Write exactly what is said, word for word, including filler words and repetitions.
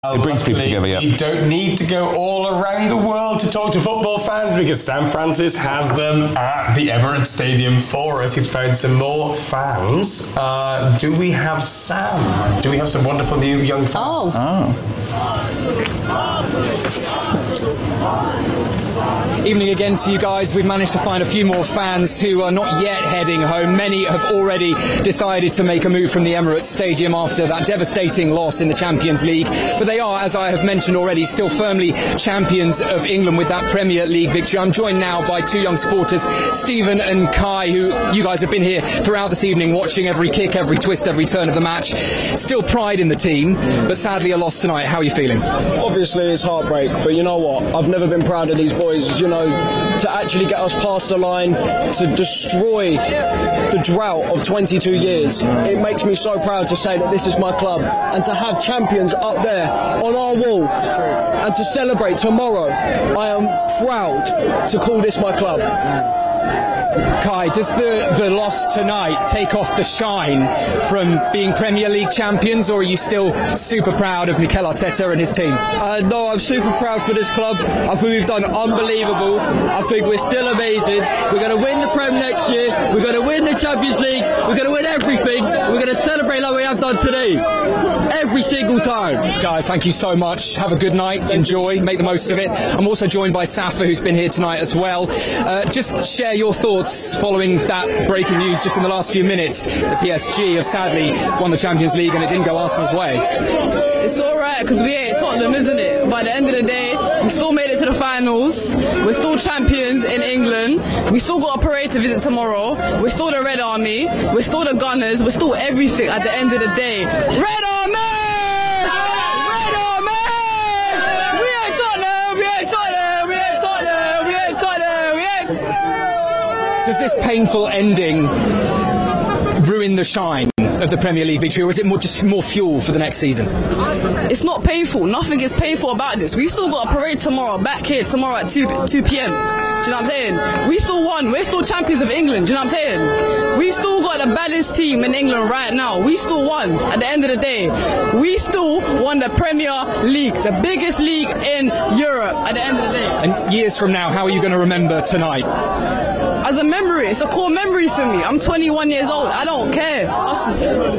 It brings people together, yeah. You don't need to go all around the world to talk to football fans because Sam Francis has them at the Emirates Stadium for us. He's found some more fans. Uh, do we have Sam? Do we have some wonderful new young fans? Oh. Evening again to you guys. We've managed to find a few more fans who are not yet heading home. Many have already decided to make a move from the Emirates Stadium after that devastating loss in the Champions League. But they are, as I have mentioned already, still firmly champions of England with that Premier League victory. I'm joined now by two young supporters, Stephen and Kai, who you guys have been here throughout this evening watching every kick, every twist, every turn of the match. Still pride in the team, but sadly a loss tonight. How are you feeling? Obviously it's heartbreak, but you know what? I've never been proud of these boys, you know, to actually get us past the line, to destroy the drought of twenty-two years. It makes me so proud to say that this is my club and to have champions up there on our wall and to celebrate tomorrow. I am proud to call this my club. Kai, does the, the loss tonight take off the shine from being Premier League champions, or are you still super proud of Mikel Arteta and his team? Uh, no, I'm super proud for this club. I think we've done unbelievable. I think we're still amazing. We're going to win the Prem next year. We're going to win the Champions League. We're going to win everything. We're going to celebrate like we have done today. Every single time. Guys, thank you so much. Have a good night. Enjoy. Make the most of it. I'm also joined by Safa, who's been here tonight as well. Uh, just share your thoughts following that breaking news just in the last few minutes. The P S G have sadly won the Champions League and it didn't go Arsenal's way. It's alright because we ain't Tottenham, isn't it? By the end of the day, we still made it to the finals. We're still champions in England. We still got a parade to visit tomorrow. We're still the Red Army. We're still the Gunners. We're still everything at the end of the day. Red Army! Red Army! We ain't Tottenham! We ain't Tottenham! We ain't Tottenham! We ain't Tottenham! We ain't... Does this painful ending ruin the shine of the Premier League victory, or is it more just more fuel for the next season? It's not painful. Nothing is painful about this. We've still got a parade tomorrow, back here tomorrow at two p.m. Do you know what I'm saying? We still won. We're still champions of England. Do you know what I'm saying? We've still got the baddest team in England right now. We still won. At the end of the day, we still won the Premier League, the biggest league in Europe. At the end of the day. And years from now, how are you going to remember tonight? As a memory, it's a core memory for me. I'm twenty-one years old. I don't care. Us,